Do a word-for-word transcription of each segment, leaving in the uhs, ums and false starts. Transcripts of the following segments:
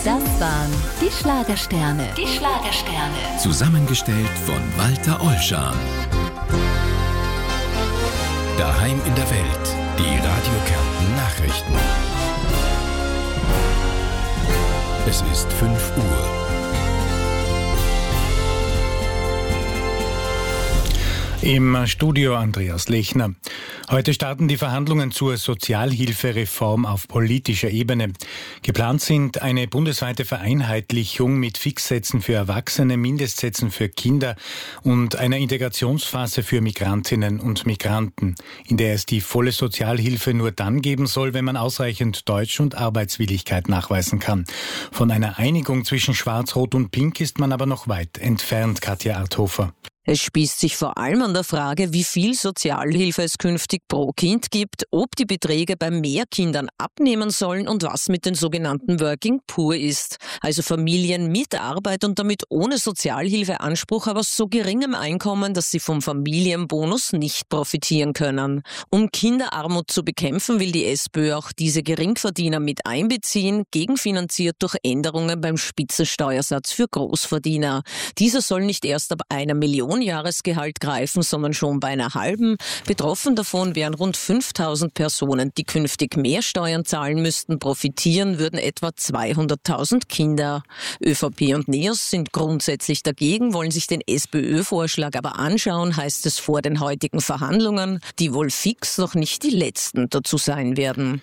Das waren die Schlagersterne. Die Schlagersterne. Zusammengestellt von Walter Ollschan. Daheim in der Welt. Die Radio Kärnten Nachrichten. Es ist fünf Uhr. Im Studio Andreas Lechner. Heute starten die Verhandlungen zur Sozialhilfereform auf politischer Ebene. Geplant sind eine bundesweite Vereinheitlichung mit Fixsätzen für Erwachsene, Mindestsätzen für Kinder und einer Integrationsphase für Migrantinnen und Migranten, in der es die volle Sozialhilfe nur dann geben soll, wenn man ausreichend Deutsch- und Arbeitswilligkeit nachweisen kann. Von einer Einigung zwischen Schwarz, Rot und Pink ist man aber noch weit entfernt, Katja Arthofer. Es spießt sich vor allem an der Frage, wie viel Sozialhilfe es künftig pro Kind gibt, ob die Beträge bei mehr Kindern abnehmen sollen und was mit den sogenannten Working Poor ist. Also Familien mit Arbeit und damit ohne Sozialhilfeanspruch, aber so geringem Einkommen, dass sie vom Familienbonus nicht profitieren können. Um Kinderarmut zu bekämpfen, will die SPÖ auch diese Geringverdiener mit einbeziehen, gegenfinanziert durch Änderungen beim Spitzensteuersatz für Großverdiener. Dieser soll nicht erst ab einer Million Jahresgehalt greifen, sondern schon bei einer halben. Betroffen davon wären rund fünftausend Personen, die künftig mehr Steuern zahlen müssten. Profitieren würden etwa zweihunderttausend Kinder. ÖVP und NEOS sind grundsätzlich dagegen, wollen sich den SPÖ-Vorschlag aber anschauen, heißt es vor den heutigen Verhandlungen, die wohl fix noch nicht die letzten dazu sein werden.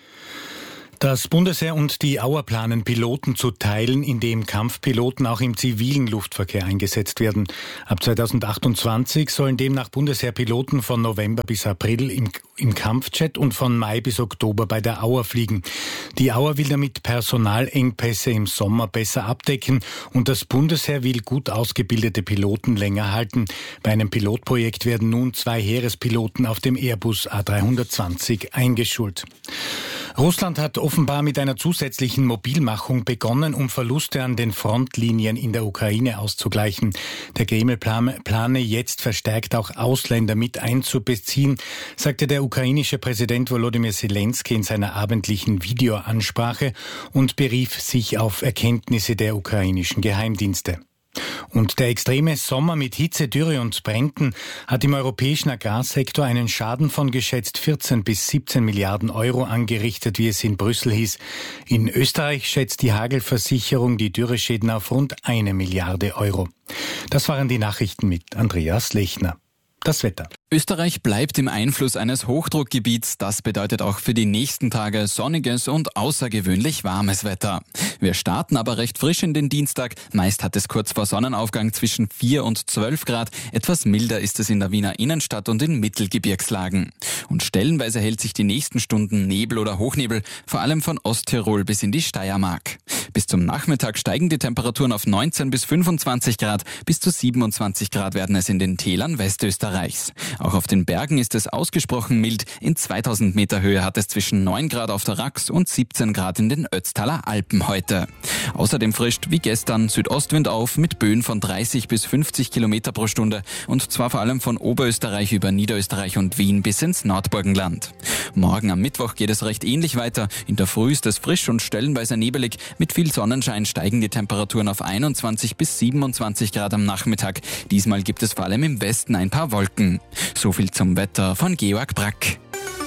Das Bundesheer und die Auer planen, Piloten zu teilen, indem Kampfpiloten auch im zivilen Luftverkehr eingesetzt werden. Ab zweitausendachtundzwanzig sollen demnach Bundesheer-Piloten von November bis April im, im Kampfjet und von Mai bis Oktober bei der Auer fliegen. Die Auer will damit Personalengpässe im Sommer besser abdecken und das Bundesheer will gut ausgebildete Piloten länger halten. Bei einem Pilotprojekt werden nun zwei Heerespiloten auf dem Airbus A dreihundertzwanzig eingeschult. Russland hat offenbar mit einer zusätzlichen Mobilmachung begonnen, um Verluste an den Frontlinien in der Ukraine auszugleichen. Der Kreml plane jetzt verstärkt auch Ausländer mit einzubeziehen, sagte der ukrainische Präsident Volodymyr Zelensky in seiner abendlichen Videoansprache und berief sich auf Erkenntnisse der ukrainischen Geheimdienste. Und der extreme Sommer mit Hitze, Dürre und Bränden hat im europäischen Agrarsektor einen Schaden von geschätzt vierzehn bis siebzehn Milliarden Euro angerichtet, wie es in Brüssel hieß. In Österreich schätzt die Hagelversicherung die Dürreschäden auf rund eine Milliarde Euro. Das waren die Nachrichten mit Andreas Lechner. Das Wetter. Österreich bleibt im Einfluss eines Hochdruckgebiets. Das bedeutet auch für die nächsten Tage sonniges und außergewöhnlich warmes Wetter. Wir starten aber recht frisch in den Dienstag. Meist hat es kurz vor Sonnenaufgang zwischen vier und zwölf Grad. Etwas milder ist es in der Wiener Innenstadt und in Mittelgebirgslagen. Und stellenweise hält sich die nächsten Stunden Nebel oder Hochnebel, vor allem von Osttirol bis in die Steiermark. Bis zum Nachmittag steigen die Temperaturen auf neunzehn bis fünfundzwanzig Grad. Bis zu siebenundzwanzig Grad werden es in den Tälern Westösterreichs. Auch auf den Bergen ist es ausgesprochen mild. In zweitausend Meter Höhe hat es zwischen neun Grad auf der Rax und siebzehn Grad in den Ötztaler Alpen heute. Außerdem frischt wie gestern Südostwind auf mit Böen von dreißig bis fünfzig Kilometer pro Stunde und zwar vor allem von Oberösterreich über Niederösterreich und Wien bis ins Nordburgenland. Morgen am Mittwoch geht es recht ähnlich weiter. In der Früh ist es frisch und stellenweise nebelig. Mit viel Sonnenschein steigen die Temperaturen auf einundzwanzig bis siebenundzwanzig Grad am Nachmittag. Diesmal gibt es vor allem im Westen ein paar Wolken. So viel zum Wetter von Georg Brack.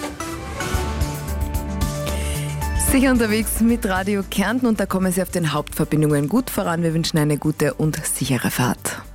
Sicher unterwegs mit Radio Kärnten und da kommen Sie auf den Hauptverbindungen gut voran. Wir wünschen eine gute und sichere Fahrt.